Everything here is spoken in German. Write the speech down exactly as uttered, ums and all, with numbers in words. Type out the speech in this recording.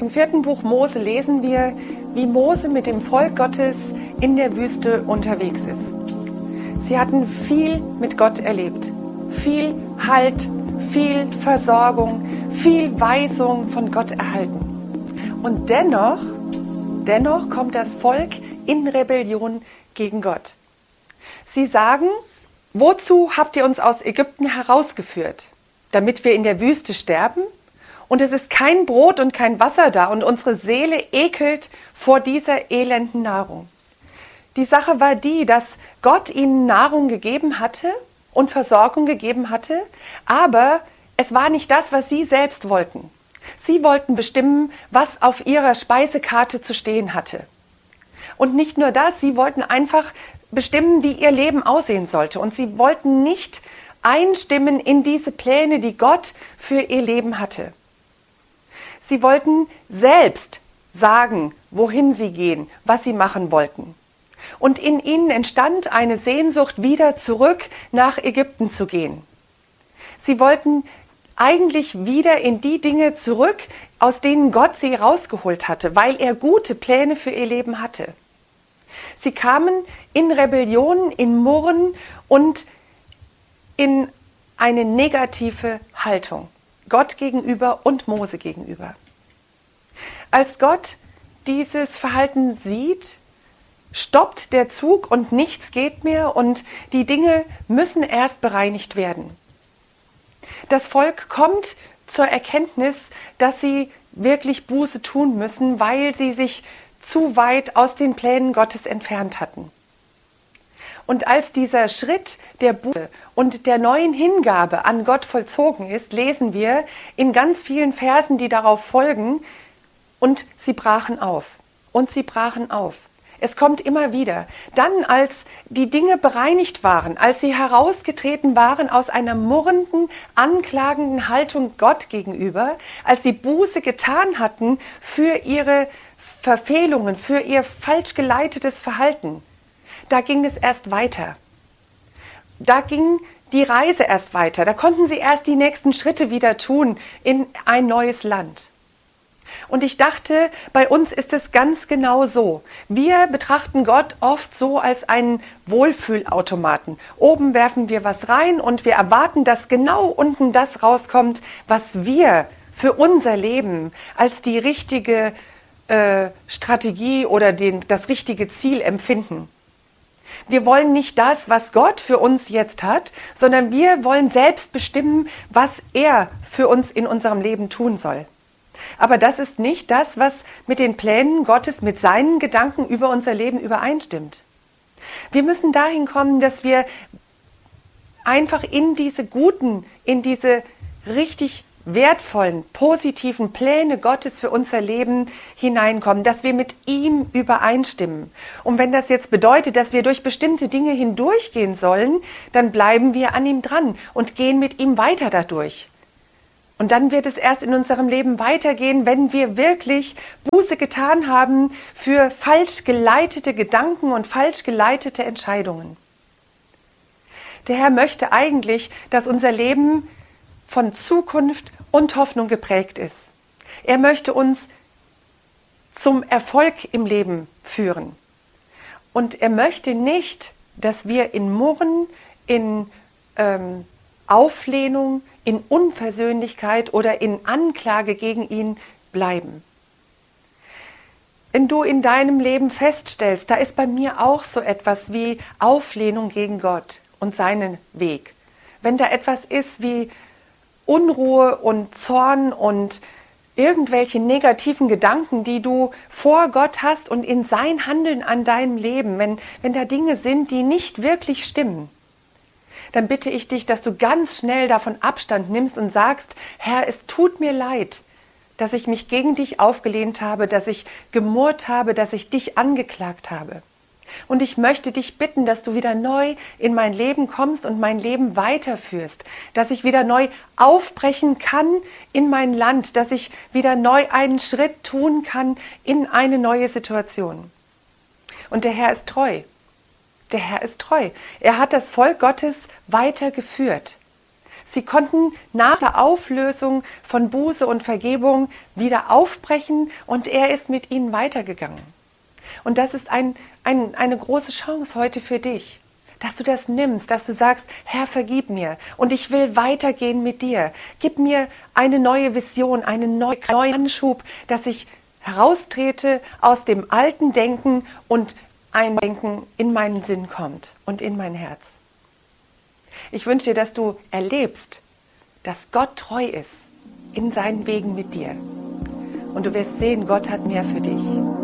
Im vierten Buch Mose lesen wir, wie Mose mit dem Volk Gottes in der Wüste unterwegs ist. Sie hatten viel mit Gott erlebt. Viel Halt, viel Versorgung, viel Weisung von Gott erhalten. Und dennoch, dennoch kommt das Volk in Rebellion gegen Gott. Sie sagen, wozu habt ihr uns aus Ägypten herausgeführt? Damit wir in der Wüste sterben? Und es ist kein Brot und kein Wasser da und unsere Seele ekelt vor dieser elenden Nahrung. Die Sache war die, dass Gott ihnen Nahrung gegeben hatte und Versorgung gegeben hatte, aber es war nicht das, was sie selbst wollten. Sie wollten bestimmen, was auf ihrer Speisekarte zu stehen hatte. Und nicht nur das, sie wollten einfach bestimmen, wie ihr Leben aussehen sollte. Und sie wollten nicht einstimmen in diese Pläne, die Gott für ihr Leben hatte. Sie wollten selbst sagen, wohin sie gehen, was sie machen wollten. Und in ihnen entstand eine Sehnsucht, wieder zurück nach Ägypten zu gehen. Sie wollten eigentlich wieder in die Dinge zurück, aus denen Gott sie rausgeholt hatte, weil er gute Pläne für ihr Leben hatte. Sie kamen in Rebellion, in Murren und in eine negative Haltung Gott gegenüber und Mose gegenüber. Als Gott dieses Verhalten sieht, stoppt der Zug und nichts geht mehr und die Dinge müssen erst bereinigt werden. Das Volk kommt zur Erkenntnis, dass sie wirklich Buße tun müssen, weil sie sich zu weit aus den Plänen Gottes entfernt hatten. Und als dieser Schritt der Buße und der neuen Hingabe an Gott vollzogen ist, lesen wir in ganz vielen Versen, die darauf folgen, und sie brachen auf. Und sie brachen auf. Es kommt immer wieder. Dann, als die Dinge bereinigt waren, als sie herausgetreten waren aus einer murrenden, anklagenden Haltung Gott gegenüber, als sie Buße getan hatten für ihre Verfehlungen, für ihr falsch geleitetes Verhalten, da ging es erst weiter. Da ging die Reise erst weiter. Da konnten sie erst die nächsten Schritte wieder tun in ein neues Land. Und ich dachte, bei uns ist es ganz genau so. Wir betrachten Gott oft so als einen Wohlfühlautomaten. Oben werfen wir was rein und wir erwarten, dass genau unten das rauskommt, was wir für unser Leben als die richtige äh, Strategie oder den, das richtige Ziel empfinden. Wir wollen nicht das, was Gott für uns jetzt hat, sondern wir wollen selbst bestimmen, was er für uns in unserem Leben tun soll. Aber das ist nicht das, was mit den Plänen Gottes, mit seinen Gedanken über unser Leben übereinstimmt. Wir müssen dahin kommen, dass wir einfach in diese guten, in diese richtig wertvollen, positiven Pläne Gottes für unser Leben hineinkommen, dass wir mit ihm übereinstimmen. Und wenn das jetzt bedeutet, dass wir durch bestimmte Dinge hindurchgehen sollen, dann bleiben wir an ihm dran und gehen mit ihm weiter dadurch. Und dann wird es erst in unserem Leben weitergehen, wenn wir wirklich Buße getan haben für falsch geleitete Gedanken und falsch geleitete Entscheidungen. Der Herr möchte eigentlich, dass unser Leben von Zukunft und Hoffnung geprägt ist. Er möchte uns zum Erfolg im Leben führen. Und er möchte nicht, dass wir in Murren, in ähm, Auflehnung, in Unversöhnlichkeit oder in Anklage gegen ihn bleiben. Wenn du in deinem Leben feststellst, da ist bei mir auch so etwas wie Auflehnung gegen Gott und seinen Weg. Wenn da etwas ist wie Unruhe und Zorn und irgendwelche negativen Gedanken, die du vor Gott hast und in sein Handeln an deinem Leben, wenn, wenn da Dinge sind, die nicht wirklich stimmen, dann bitte ich dich, dass du ganz schnell davon Abstand nimmst und sagst, Herr, es tut mir leid, dass ich mich gegen dich aufgelehnt habe, dass ich gemurrt habe, dass ich dich angeklagt habe. Und ich möchte dich bitten, dass du wieder neu in mein Leben kommst und mein Leben weiterführst, dass ich wieder neu aufbrechen kann in mein Land, dass ich wieder neu einen Schritt tun kann in eine neue Situation. Und der Herr ist treu. Der Herr ist treu. Er hat das Volk Gottes weitergeführt. Sie konnten nach der Auflösung von Buße und Vergebung wieder aufbrechen und er ist mit ihnen weitergegangen. Und das ist ein, ein, eine große Chance heute für dich, dass du das nimmst, dass du sagst, Herr, vergib mir und ich will weitergehen mit dir. Gib mir eine neue Vision, einen neuen Anschub, dass ich heraustrete aus dem alten Denken und ein Denken in meinen Sinn kommt und in mein Herz. Ich wünsche dir, dass du erlebst, dass Gott treu ist in seinen Wegen mit dir. Und du wirst sehen, Gott hat mehr für dich.